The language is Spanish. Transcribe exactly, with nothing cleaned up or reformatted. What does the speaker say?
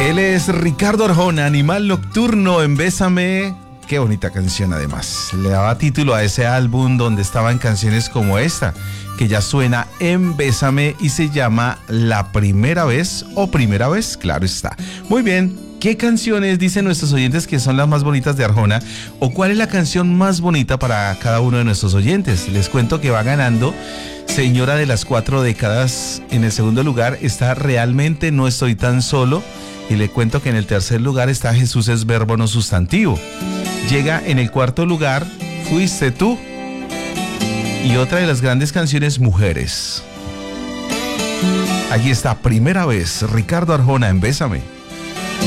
Él es Ricardo Arjona, Animal Nocturno en Bésame. Qué bonita canción además. Le daba título a ese álbum donde estaban canciones como esta, que ya suena en Bésame y se llama La Primera Vez o Primera Vez, claro está. Muy bien, ¿qué canciones dicen nuestros oyentes que son las más bonitas de Arjona? ¿O cuál es la canción más bonita para cada uno de nuestros oyentes? Les cuento que va ganando Señora de las Cuatro Décadas. En el segundo lugar está Realmente No Estoy Tan Solo. Y le cuento que en el tercer lugar está Jesús es Verbo No Sustantivo. Llega en el cuarto lugar Fuiste Tú. Y otra de las grandes canciones, Mujeres. Allí está Primera Vez, Ricardo Arjona en Bésame.